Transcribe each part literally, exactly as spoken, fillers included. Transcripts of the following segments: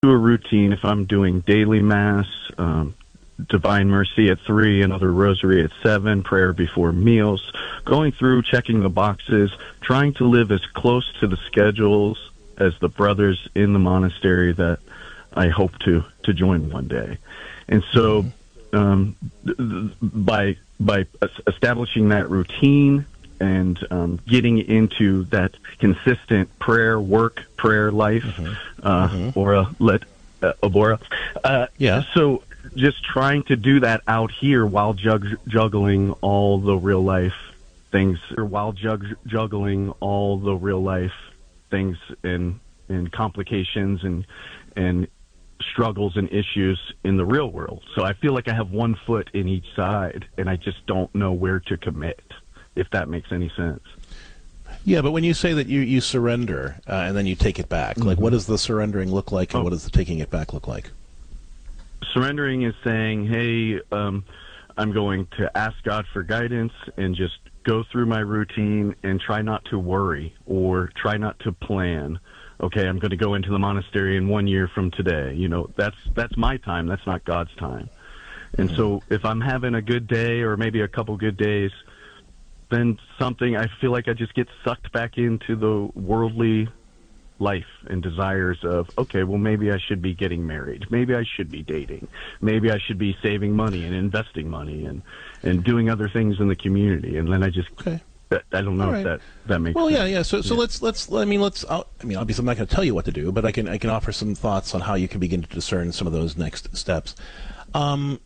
into a routine. If I'm doing daily mass, um, Divine Mercy at three, another rosary at seven, prayer before meals, going through, checking the boxes, trying to live as close to the schedules as the brothers in the monastery that I hope to, to join one day. And so um, th- th- by by establishing that routine and um, getting into that consistent prayer, work, prayer life, mm-hmm. Uh, mm-hmm. Ora, let, uh, Obora. Uh, yeah. So just trying to do that out here while jug- juggling all the real life things, or while jug- juggling all the real life things and and complications and and struggles and issues in the real world. So I feel like I have one foot in each side, and I just don't know where to commit, if that makes any sense. Yeah, but when you say that you, you surrender uh, and then you take it back, mm-hmm. like what does the surrendering look like, and oh. what does the taking it back look like? Surrendering is saying, hey, um, I'm going to ask God for guidance and just go through my routine and try not to worry or try not to plan. Okay, I'm going to go into the monastery in one year from today. You know, that's that's my time. That's not God's time. And mm-hmm. so if I'm having a good day or maybe a couple good days, then something, I feel like I just get sucked back into the worldly life and desires of, okay, well, maybe I should be getting married. Maybe I should be dating. Maybe I should be saving money and investing money and, and doing other things in the community. And then I just... Okay. I don't know right. if that, that makes well, sense. Well, yeah, yeah. So, so yeah. let's let's. I mean, let's. I'll, I mean, obviously, I'm not going to tell you what to do, but I can I can offer some thoughts on how you can begin to discern some of those next steps. Um,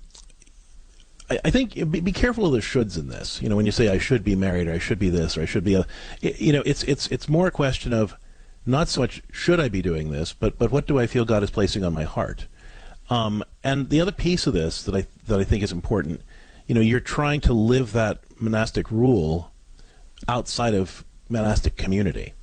I, I think be, be careful of the shoulds in this. You know, when you say I should be married or I should be this or I should be a, you know, it's it's it's more a question of not so much should I be doing this, but but what do I feel God is placing on my heart. Um, and the other piece of this that I that I think is important, you know, you're trying to live that monastic rule outside of monastic community,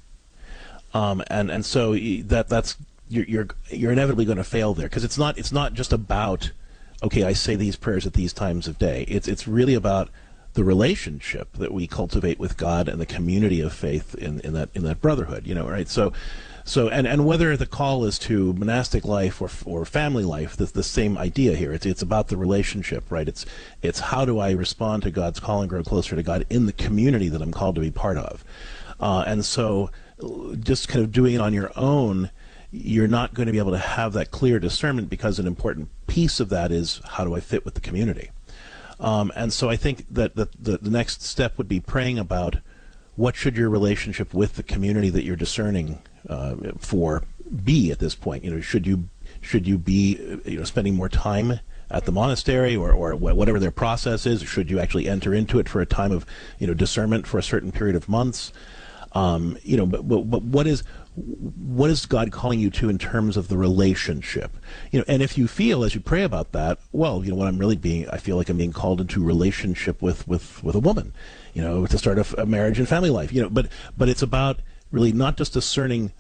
um, and and so that that's you're you're, you're inevitably going to fail there, because it's not it's not just about, okay, I say these prayers at these times of day. It's it's really about the relationship that we cultivate with God and the community of faith in, in that in that brotherhood. You know, right? So. So and, and whether the call is to monastic life or or family life, the, the same idea here. It's it's about the relationship, right? It's it's how do I respond to God's call and grow closer to God in the community that I'm called to be part of. Uh, and so just kind of doing it on your own, you're not going to be able to have that clear discernment, because an important piece of that is how do I fit with the community. Um, and so I think that the, the, the next step would be praying about what should your relationship with the community that you're discerning uh, for be at this point. You know, should you should you be you know spending more time at the monastery or, or whatever their process is? Should you actually enter into it for a time of you know discernment for a certain period of months? Um, you know, but, but but what is what is God calling you to in terms of the relationship? You know, and if you feel as you pray about that, well, you know, what I'm really being, I feel like I'm being called into relationship with with with a woman, you know, to start a, a marriage and family life. You know, but but it's about really not just discerning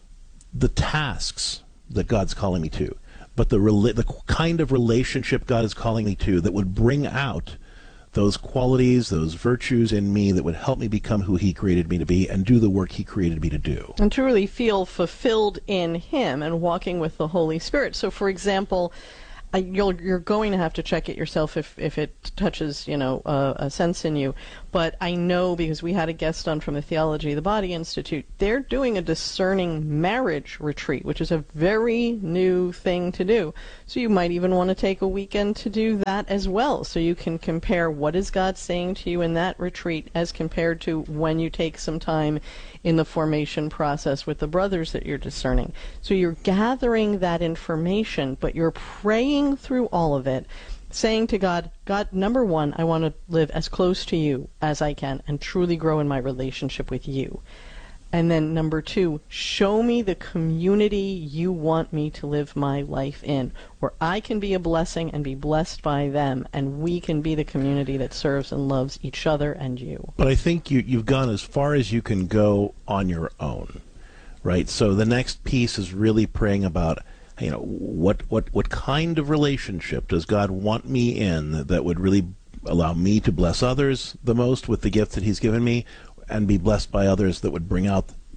the tasks that God's calling me to, but the rela- the kind of relationship God is calling me to that would bring out those qualities, those virtues in me that would help me become who He created me to be and do the work He created me to do. And to really feel fulfilled in Him and walking with the Holy Spirit. So, for example, I, you'll, you're going to have to check it yourself if, if it touches, you know, uh, a sense in you. But I know, because we had a guest on from the Theology of the Body Institute, they're doing a discerning marriage retreat, which is a very new thing to do. So you might even want to take a weekend to do that as well, so you can compare what is God saying to you in that retreat as compared to when you take some time in the formation process with the brothers that you're discerning. So you're gathering that information, but you're praying through all of it, saying to God, God, number one, I want to live as close to you as I can and truly grow in my relationship with you. And then number two, show me the community you want me to live my life in, where I can be a blessing and be blessed by them, and we can be the community that serves and loves each other and you. But I think you, you've gone as far as you can go on your own, right? So the next piece is really praying about, you know, what, what, what kind of relationship does God want me in that would really allow me to bless others the most with the gift that He's given me, and be blessed by others that would bring out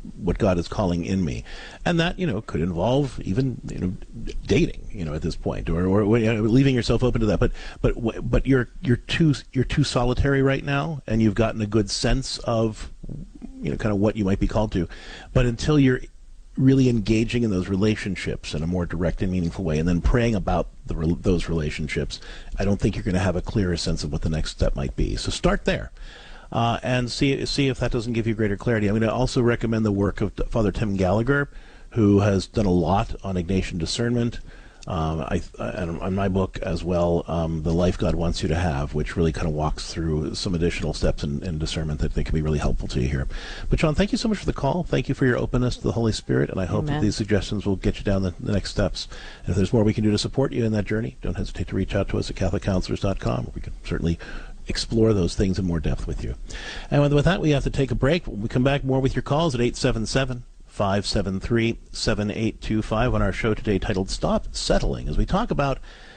what God is calling in me, and that you know could involve even you know dating, you know, at this point, or or you know, leaving yourself open to that. But but but you're you're too you're too solitary right now, and you've gotten a good sense of you know kind of what you might be called to. But until you're really engaging in those relationships in a more direct and meaningful way, and then praying about the, those relationships, I don't think you're going to have a clearer sense of what the next step might be. So start there. Uh, and see see if that doesn't give you greater clarity. I'm going to also recommend the work of Father Tim Gallagher, who has done a lot on Ignatian discernment. Um, I, and on my book as well, um, The Life God Wants You to Have, which really kind of walks through some additional steps in, in discernment that I think can be really helpful to you here. But John, thank you so much for the call. Thank you for your openness to the Holy Spirit, and I hope Amen. that these suggestions will get you down the, the next steps. And if there's more we can do to support you in that journey, don't hesitate to reach out to us at Catholic Counselors dot com. We can certainly explore those things in more depth with you. And with that, we have to take a break. When we come back, more with your calls at eight seven seven, five seven three, seven eight two five on our show today titled Stop Settling, as we talk about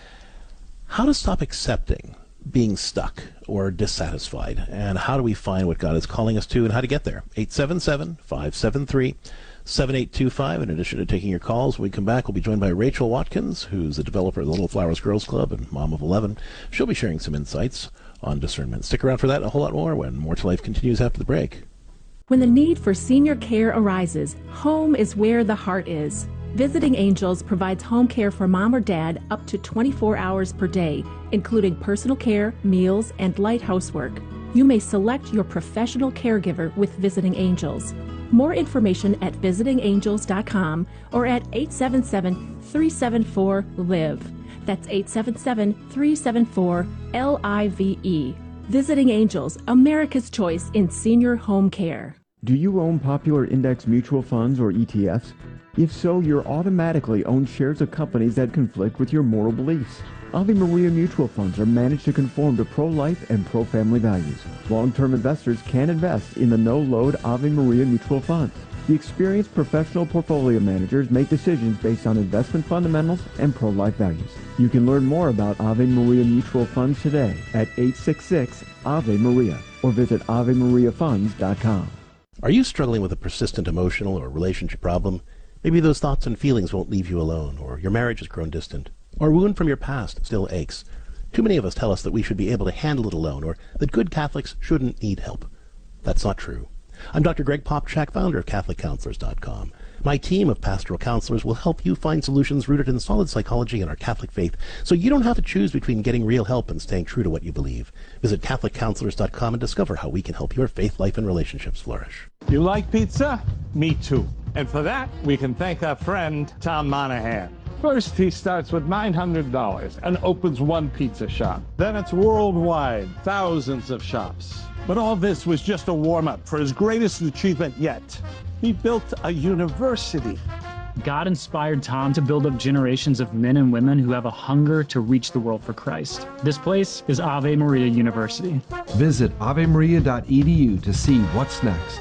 how to stop accepting being stuck or dissatisfied, and how do we find what God is calling us to and how to get there. eight seven seven, five seven three, seven eight two five. In addition to taking your calls, when we come back, we'll be joined by Rachel Watkins, who's the developer of the Little Flowers Girls Club and mom of eleven. She'll be sharing some insights on discernment. Stick around for that and a whole lot more when More to Life continues after the break. When the need for senior care arises, home is where the heart is. Visiting Angels provides home care for mom or dad up to twenty-four hours per day, including personal care, meals, and light housework. You may select your professional caregiver with Visiting Angels. More information at visiting angels dot com or at eight seven seven, three seven four, L I V E. That's eight seven seven, three seven four, L I V E. Visiting Angels, America's choice in senior home care. Do you own popular index mutual funds or E T Fs? If so, you're automatically owned shares of companies that conflict with your moral beliefs. Ave Maria mutual funds are managed to conform to pro-life and pro-family values. Long-term investors can invest in the no-load Ave Maria mutual funds. The experienced professional portfolio managers make decisions based on investment fundamentals and pro-life values. You can learn more about Ave Maria mutual funds today at eight six six, Ave Maria or visit ave maria funds dot com. Are you struggling with a persistent emotional or relationship problem? Maybe those thoughts and feelings won't leave you alone, or your marriage has grown distant, or a wound from your past still aches. Too many of us tell us that we should be able to handle it alone, or that good Catholics shouldn't need help. That's not true. I'm Doctor Greg Popchak, founder of Catholic Counselors dot com. My team of pastoral counselors will help you find solutions rooted in solid psychology and our Catholic faith, so you don't have to choose between getting real help and staying true to what you believe. Visit Catholic Counselors dot com and discover how we can help your faith life and relationships flourish. You like pizza? Me too. And for that, we can thank our friend, Tom Monahan. First, he starts with nine hundred dollars and opens one pizza shop. Then it's worldwide, thousands of shops. But all this was just a warm-up for his greatest achievement yet. He built a university. God inspired Tom to build up generations of men and women who have a hunger to reach the world for Christ. This place is Ave Maria University. Visit ave maria dot e d u to see what's next.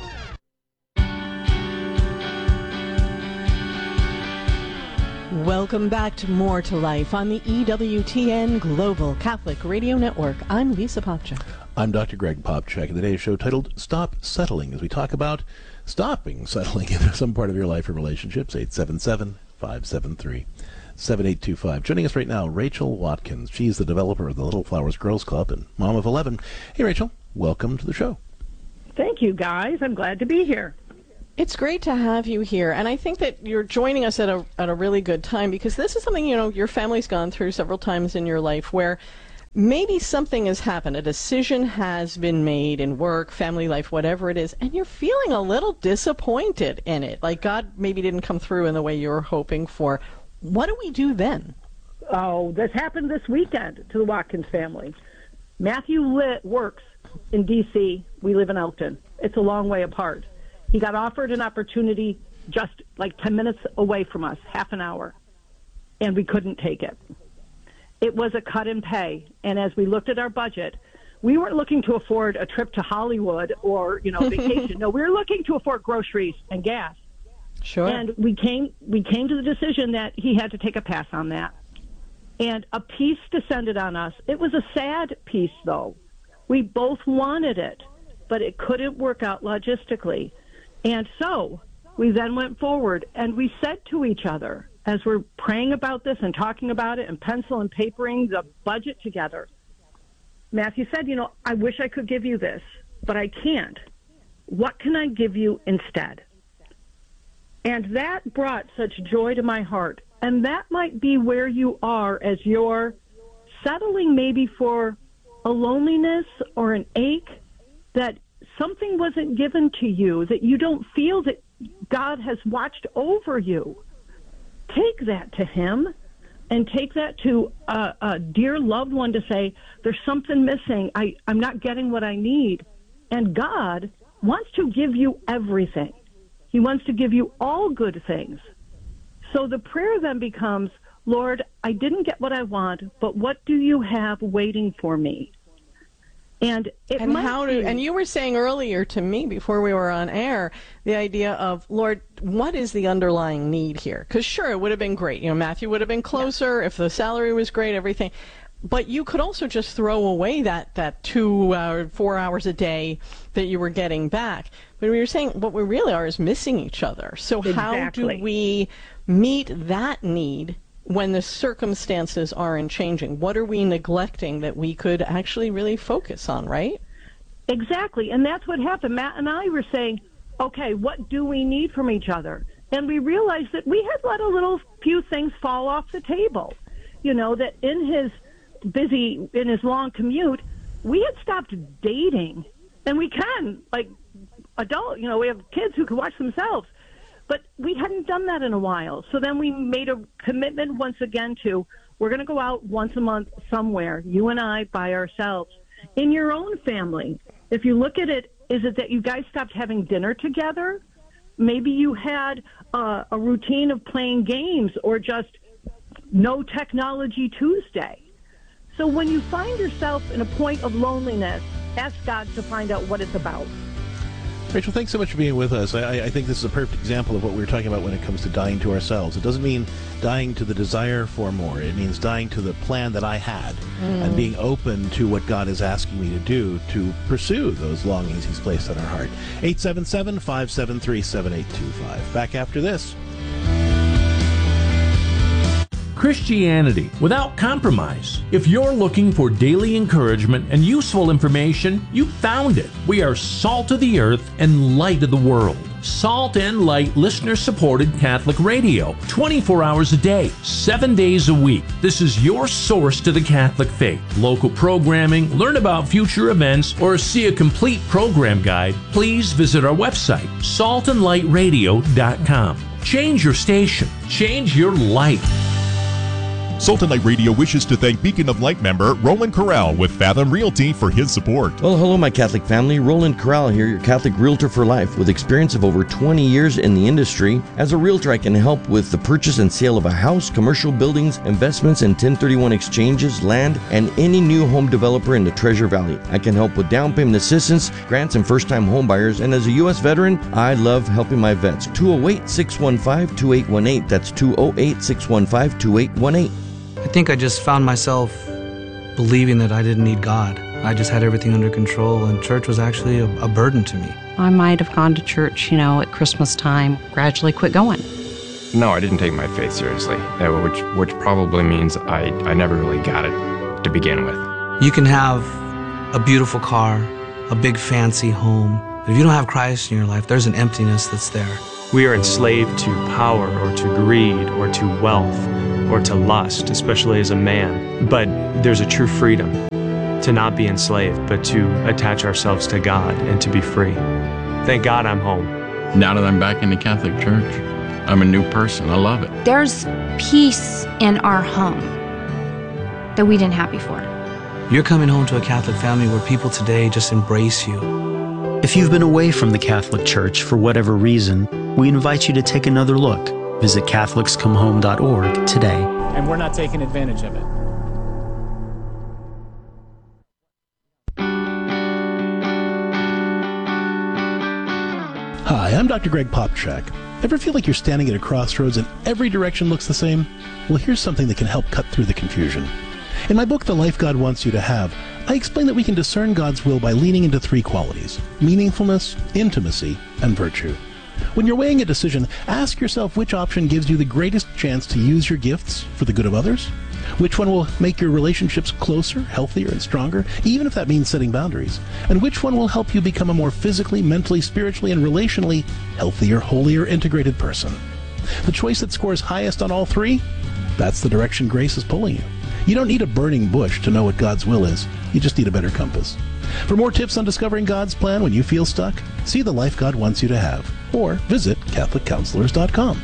Welcome back to More to Life on the E W T N Global Catholic Radio Network. I'm Lisa Popchak. I'm Doctor Greg Popchak, and today's show titled Stop Settling, as we talk about stopping settling in some part of your life or relationships. eight seven seven, five seven three, seven eight two five. Joining us right now, Rachel Watkins. She's the developer of the Little Flowers Girls Club and mom of eleven. Hey, Rachel, welcome to the show. Thank you, guys. I'm glad to be here. It's great to have you here, and I think that you're joining us at a at a really good time, because this is something, you know, your family's gone through several times in your life where maybe something has happened, a decision has been made in work, family life, whatever it is, and you're feeling a little disappointed in it, like God maybe didn't come through in the way you were hoping for. What do we do then? Oh, this happened this weekend to the Watkins family. Matthew Litt works in D C We live in Elkton. It's a long way apart. He got offered an opportunity just like ten minutes away from us, half an hour, and we couldn't take it. It was a cut in pay, and as we looked at our budget, we weren't looking to afford a trip to Hollywood or, you know, vacation. No, we were looking to afford groceries and gas. Sure. And we came we came to the decision that he had to take a pass on that. And a peace descended on us. It was a sad peace, though. We both wanted it, but it couldn't work out logistically. And so we then went forward and we said to each other, as we're praying about this and talking about it and pencil and papering the budget together, Matthew said, you know, I wish I could give you this, but I can't. What can I give you instead? And that brought such joy to my heart. And that might be where you are as you're settling maybe for a loneliness or an ache, that something wasn't given to you, that you don't feel that God has watched over you. Take that to him and take that to a, a dear loved one to say, there's something missing. I, I'm not getting what I need. And God wants to give you everything. He wants to give you all good things. So the prayer then becomes, Lord, I didn't get what I want, but what do you have waiting for me? And it and might how do be, and you were saying earlier to me before we were on air the idea of, Lord, what is the underlying need here? Because sure, it would have been great. You know, Matthew would have been closer if the salary was great, everything. But you could also just throw away that that two hour, four hours a day that you were getting back. But we were saying what we really are is missing each other. So how Exactly. do we meet that need when the circumstances aren't changing? What are we neglecting that we could actually really focus on, right? Exactly. And that's what happened. Matt and I were saying, okay, what do we need from each other? And we realized that we had let a little few things fall off the table. You know, that in his busy, in his long commute, we had stopped dating. And we can, like adult, you know, we have kids who can watch themselves. But we hadn't done that in a while. So then we made a commitment once again to, we're going to go out once a month somewhere, you and I, by ourselves. In your own family, if you look at it, is it that you guys stopped having dinner together? Maybe you had uh, a routine of playing games or just no technology Tuesday. So when you find yourself in a point of loneliness, ask God to find out what it's about. Rachel, thanks so much for being with us. I, I think this is a perfect example of what we were talking about when it comes to dying to ourselves. It doesn't mean dying to the desire for more. It means dying to the plan that I had mm. and being open to what God is asking me to do to pursue those longings he's placed on our heart. eight seven seven, five seven three, seven eight two five. Back after this. Christianity without compromise. If you're looking for daily encouragement and useful information, you found it. We are salt of the earth and light of the world. Salt and Light listener-supported Catholic radio, twenty-four hours a day, seven days a week. This is your source to the Catholic faith. Local programming, learn about future events, or see a complete program guide, please visit our website, salt and light radio dot com. Change your station. Change your life. Salt and Light Radio wishes to thank Beacon of Light member Roland Corral with Fathom Realty for his support. Well, hello, my Catholic family. Roland Corral here, your Catholic Realtor for life. With experience of over twenty years in the industry, as a realtor, I can help with the purchase and sale of a house, commercial buildings, investments in ten thirty-one exchanges, land, and any new home developer in the Treasure Valley. I can help with down payment assistance, grants, and first-time home buyers. And as a U S veteran, I love helping my vets. two oh eight, six one five, two eight one eight. That's two oh eight, six one five, two eight one eight. I think I just found myself believing that I didn't need God. I just had everything under control, and church was actually a, a burden to me. I might have gone to church, you know, at Christmas time, gradually quit going. No, I didn't take my faith seriously, uh, which which probably means I, I never really got it to begin with. You can have a beautiful car, a big fancy home, but if you don't have Christ in your life, there's an emptiness that's there. We are enslaved to power or to greed or to wealth or to lust, especially as a man. But there's a true freedom to not be enslaved, but to attach ourselves to God and to be free. Thank God I'm home. Now that I'm back in the Catholic Church, I'm a new person. I love it. There's peace in our home that we didn't have before. You're coming home to a Catholic family where people today just embrace you. If you've been away from the Catholic Church for whatever reason, we invite you to take another look. Visit Catholics Come Home dot org today. And we're not taking advantage of it. Hi, I'm Doctor Greg Popchak. Ever feel like you're standing at a crossroads and every direction looks the same? Well, here's something that can help cut through the confusion. In my book, The Life God Wants You to Have, I explain that we can discern God's will by leaning into three qualities: meaningfulness, intimacy, and virtue. When you're weighing a decision, ask yourself which option gives you the greatest chance to use your gifts for the good of others. Which one will make your relationships closer, healthier, and stronger, even if that means setting boundaries? And which one will help you become a more physically, mentally, spiritually, and relationally healthier, holier, integrated person? The choice that scores highest on all three? That's the direction grace is pulling you. You don't need a burning bush to know what God's will is. You just need a better compass. For more tips on discovering God's plan when you feel stuck, see the life God wants you to have, or visit Catholic Counselors dot com.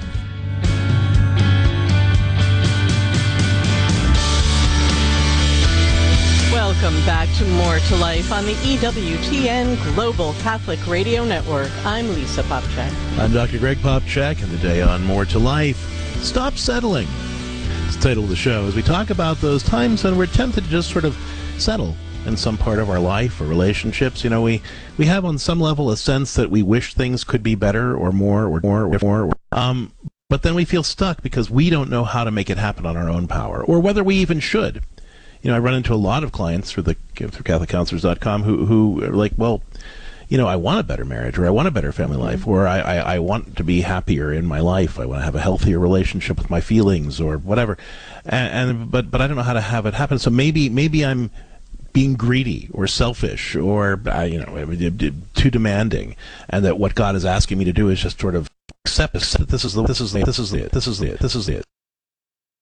Welcome back to More to Life on the E W T N Global Catholic Radio Network. I'm Lisa Popcak. I'm Doctor Greg Popcak, and today on More to Life, Stop Settling. It's the title of the show as we talk about those times when we're tempted to just sort of settle in some part of our life or relationships. You know, we, we have on some level a sense that we wish things could be better or more or more or more. Um, but then we feel stuck because we don't know how to make it happen on our own power, or whether we even should. You know, I run into a lot of clients through the through Catholic Counselors dot com who who are like, well, you know, I want a better marriage, or I want a better family life, or I, I, I want to be happier in my life. I want to have a healthier relationship with my feelings, or whatever. And, and but but I don't know how to have it happen. So maybe maybe I'm being greedy or selfish, or uh, you know, too demanding, and that what God is asking me to do is just sort of accept that this is the this is the this is the this is the this is the